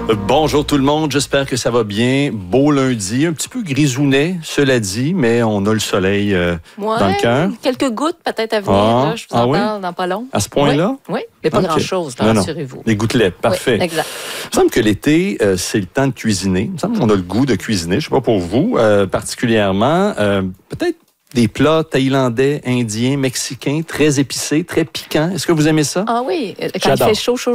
Bonjour tout le monde, j'espère que ça va bien. Beau lundi, un petit peu grisounet, cela dit, mais on a le soleil dans le cœur. Quelques gouttes peut-être à venir, là, je vous en parle dans pas long. À ce point-là? Oui, mais pas grand-chose, rassurez-vous. Des gouttelettes, parfait. Oui, exact. Il me semble que l'été, c'est le temps de cuisiner. Il me semble qu'on a le goût de cuisiner, je ne sais pas pour vous, particulièrement. Peut-être des plats thaïlandais, indiens, mexicains, très épicés, très piquants. Est-ce que vous aimez ça? Ah oui, quand il fait chaud.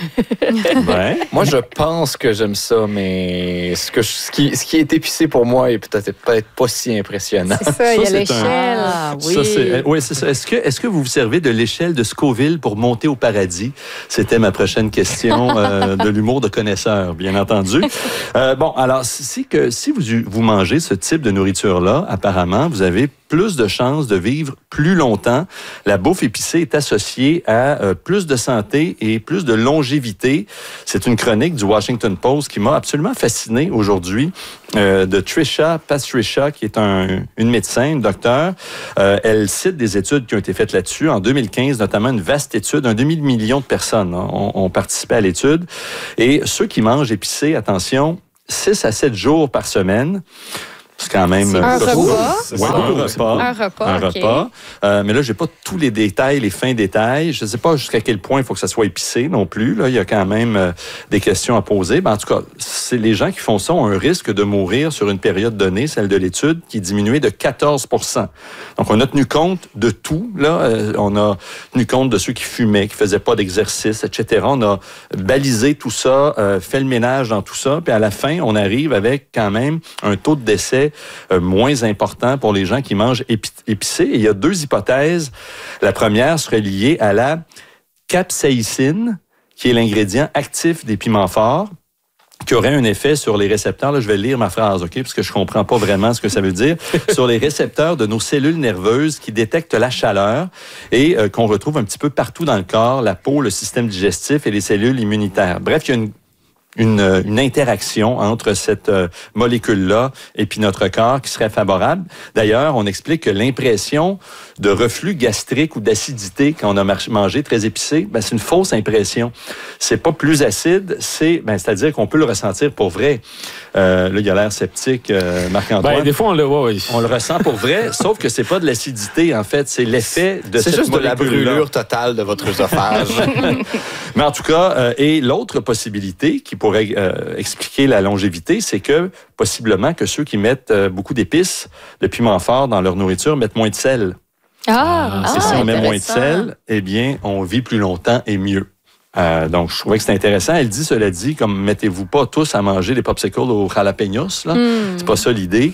Ouais. Moi, je pense que j'aime ça, mais ce qui est épicé pour moi est peut-être pas si impressionnant. C'est ça, il y a l'échelle. Ah oui. Oui, c'est ça. Est-ce que vous vous servez de l'échelle de Scoville pour monter au paradis? C'était ma prochaine question de l'humour de connaisseur, bien entendu. Bon, alors, si vous mangez ce type de nourriture-là, apparemment, vous avez plus de chances de vivre plus longtemps. La bouffe épicée est associée à plus de santé et plus de longévité. C'est une chronique du Washington Post qui m'a absolument fasciné aujourd'hui, de Trisha Pastricha, qui est une médecin, une docteure. Elle cite des études qui ont été faites là-dessus. En 2015, notamment une vaste étude, 1 demi-million de personnes ont participé à l'étude. Et ceux qui mangent épicé, attention, 6 à 7 jours par semaine. C'est quand même... Un repas. Un repas. Mais là, j'ai pas tous les détails, les fins détails. Je ne sais pas jusqu'à quel point il faut que ça soit épicé non plus. Là, il y a quand même des questions à poser. En tout cas, c'est les gens qui font ça ont un risque de mourir sur une période donnée, celle de l'étude, qui diminuait de 14 %. Donc, on a tenu compte de tout. Là, on a tenu compte de ceux qui fumaient, qui faisaient pas d'exercice, etc. On a balisé tout ça, fait le ménage dans tout ça. Puis à la fin, on arrive avec quand même un taux de décès moins important pour les gens qui mangent épicé. Et il y a 2 hypothèses. La première serait liée à la capsaïcine, qui est l'ingrédient actif des piments forts, qui aurait un effet sur les récepteurs. Là, je vais lire ma phrase, OK, parce que je comprends pas vraiment ce que ça veut dire. Sur les récepteurs de nos cellules nerveuses qui détectent la chaleur et qu'on retrouve un petit peu partout dans le corps, la peau, le système digestif et les cellules immunitaires. Bref, il y a une interaction entre cette molécule-là et puis notre corps qui serait favorable. D'ailleurs, on explique que l'impression de reflux gastrique ou d'acidité quand on a mangé très épicé, c'est une fausse impression. C'est pas plus acide, c'est-à-dire qu'on peut le ressentir pour vrai. Là, il a l'air sceptique, Marc-Antoine. Des fois, on le voit. On le ressent pour vrai, sauf que c'est pas de l'acidité, en fait. C'est l'effet de cette molécule-là. C'est juste de la brûlure totale de votre œsophage. Mais en tout cas, et l'autre possibilité qui pourrait expliquer la longévité, c'est que possiblement que ceux qui mettent beaucoup d'épices, de piments forts dans leur nourriture mettent moins de sel. Et si on met moins de sel, eh bien, on vit plus longtemps et mieux. Donc, je trouvais que c'était intéressant. Elle dit, cela dit, comme mettez-vous pas tous à manger des popsicles aux jalapenos, là. C'est pas ça l'idée.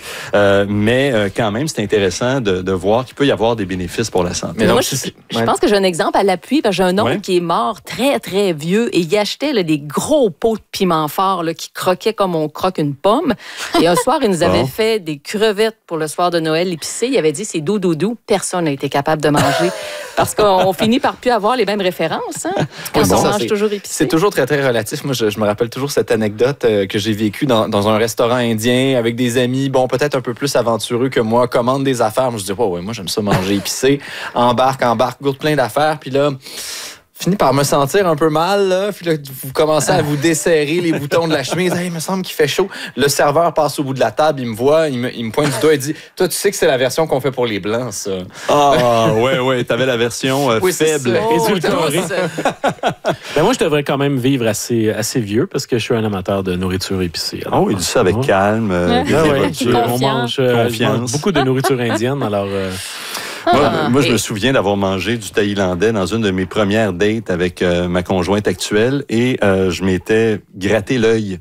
Mais quand même, c'est intéressant de voir qu'il peut y avoir des bénéfices pour la santé. Mais moi, je pense que j'ai un exemple à l'appui, parce que j'ai un oncle qui est mort très, très vieux et il achetait là, des gros pots de piment fort là, qui croquaient comme on croque une pomme. Et un soir, il nous avait fait des crevettes pour le soir de Noël épicées. Il avait dit, c'est doudou. Personne n'a été capable de manger. Parce qu'on finit par plus avoir les mêmes références. Hein, quand on mange toujours épicé. C'est toujours très, très relatif. Moi, je me rappelle toujours cette anecdote que j'ai vécue dans un restaurant indien avec des amis, peut-être un peu plus aventureux que moi, commandent des affaires. Moi, je dis, moi, j'aime ça manger épicé. Embarque, goûte plein d'affaires. Puis là, finis par me sentir un peu mal, là. Puis là, vous commencez à vous desserrer les boutons de la chemise. Hey, il me semble qu'il fait chaud. Le serveur passe au bout de la table, il me voit, il me pointe du doigt et dit, toi, tu sais que c'est la version qu'on fait pour les Blancs, ça. Ah, ouais, t'avais la version faible. Édulcorée. Moi, je devrais quand même vivre assez vieux parce que je suis un amateur de nourriture épicée. Alors, il dit ça avec calme. On mange beaucoup de nourriture indienne, alors... Moi, je me souviens d'avoir mangé du thaïlandais dans une de mes premières dates avec ma conjointe actuelle et je m'étais gratté l'œil.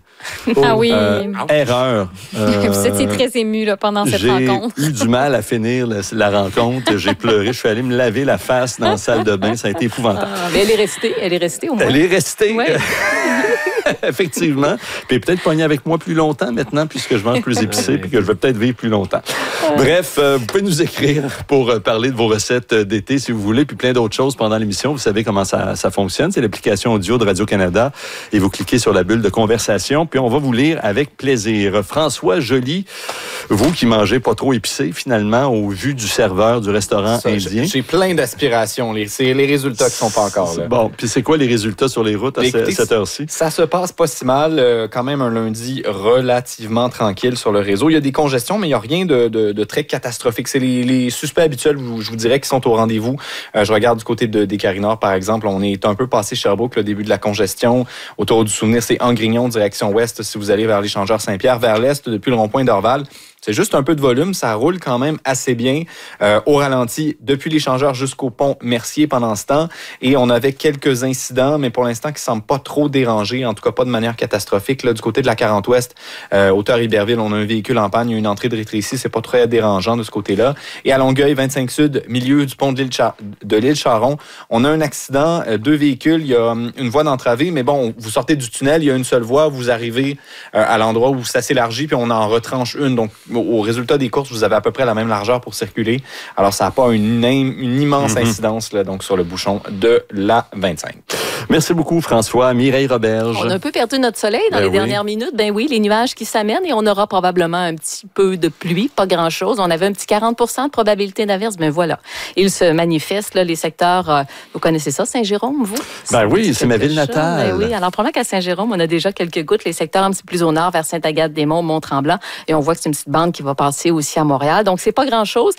Erreur. Vous étiez très ému là, pendant cette rencontre. J'ai eu du mal à finir la rencontre. J'ai pleuré. Je suis allé me laver la face dans la salle de bain. Ça a été épouvantable. Mais elle est restée au moins. Elle est restée. Ouais. Effectivement. Puis peut-être pogner avec moi plus longtemps maintenant, puisque je mange plus épicé puis que je vais peut-être vivre plus longtemps. Bref, vous pouvez nous écrire pour parler de vos recettes d'été si vous voulez, puis plein d'autres choses pendant l'émission. Vous savez comment ça fonctionne. C'est l'application audio de Radio-Canada et vous cliquez sur la bulle de conversation, puis on va vous lire avec plaisir. François Joly, vous qui mangez pas trop épicé, finalement, au vu du serveur du restaurant indien. J'ai plein d'aspirations. C'est les résultats qui sont pas encore là. Bon, puis c'est quoi les résultats sur les routes à cette heure-ci? Ça Ça se passe pas si mal. Quand même un lundi relativement tranquille sur le réseau. Il y a des congestions, mais il n'y a rien de très catastrophique. C'est les suspects habituels, je vous dirais, qui sont au rendez-vous. Je regarde du côté des Carry-Nord, par exemple. On est un peu passé Sherbrooke, le début de la congestion. Autour du Souvenir, c'est Angrignon, direction ouest, si vous allez vers l'échangeur Saint-Pierre. Vers l'est, depuis le rond-point d'Orval, c'est juste un peu de volume. Ça roule quand même assez bien au ralenti depuis l'échangeur jusqu'au pont Mercier pendant ce temps. Et on avait quelques incidents, mais pour l'instant, qui ne semblent pas trop déranger, en tout cas pas de manière catastrophique. Là, du côté de la 40 Ouest, hauteur Iberville, on a un véhicule en panne. Il y a une entrée de rétrécie. C'est pas très dérangeant de ce côté-là. Et à Longueuil, 25 Sud, milieu du pont de l'île Charon, on a un accident. 2 véhicules. Il y a une voie d'entravée, mais bon, vous sortez du tunnel, il y a une seule voie. Vous arrivez à l'endroit où ça s'élargit, puis on en retranche une. Donc, au résultat des courses, vous avez à peu près la même largeur pour circuler. Alors, ça n'a pas une immense incidence là, donc sur le bouchon de la 25. Merci beaucoup, François. Mireille Roberge. On a un peu perdu notre soleil dans les dernières minutes. Ben oui, les nuages qui s'amènent et on aura probablement un petit peu de pluie, pas grand-chose. On avait un petit 40 de probabilité d'averse. Ben voilà. Il se manifeste, là, les secteurs... vous connaissez ça, Saint-Jérôme, vous? Ben oui, c'est ma ville natale. Ben oui, alors probablement qu'à Saint-Jérôme, on a déjà quelques gouttes. Les secteurs un petit peu plus au nord, vers Sainte-Agathe-des-Monts, Mont-Tremblant. Et on voit que c'est une petite bande qui va passer aussi à Montréal. Donc, c'est pas grand-chose.